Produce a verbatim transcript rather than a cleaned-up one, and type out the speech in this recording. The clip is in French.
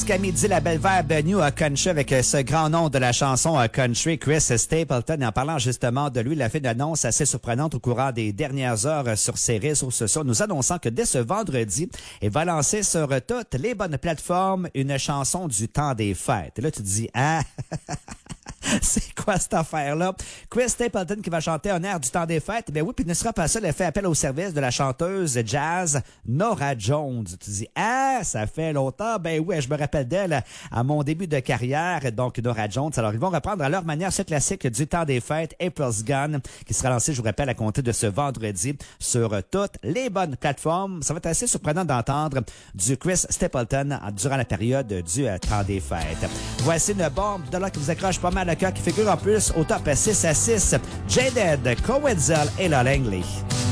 Jusqu'à midi, la belle verbe New Country avec ce grand nom de la chanson country, Chris Stapleton. Et en parlant justement de lui, il a fait une annonce assez surprenante au courant des dernières heures sur ses réseaux sociaux, nous annonçant que dès ce vendredi, il va lancer sur toutes les bonnes plateformes une chanson du temps des fêtes. Et là, tu te dis, ah... c'est quoi cette affaire-là? Chris Stapleton qui va chanter un air du temps des fêtes. Ben oui, puis il ne sera pas seul. Elle fait appel au service de la chanteuse jazz Norah Jones. Tu dis, ah, ça fait longtemps. Ben oui, je me rappelle d'elle à mon début de carrière. Donc, Norah Jones. Alors, ils vont reprendre à leur manière ce classique du temps des fêtes, April's Gone, qui sera lancé, je vous rappelle, à compter de ce vendredi sur toutes les bonnes plateformes. Ça va être assez surprenant d'entendre du Chris Stapleton durant la période du temps des fêtes. Voici une bombe de là qui vous accroche pas mal le cœur, qui figure en plus au top six à six. Jaded, Cowetzel et La Langley.